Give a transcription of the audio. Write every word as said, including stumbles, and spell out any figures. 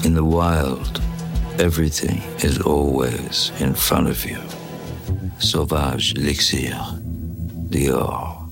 In the wild, everything is always in front of you. Sauvage Elixir, Dior.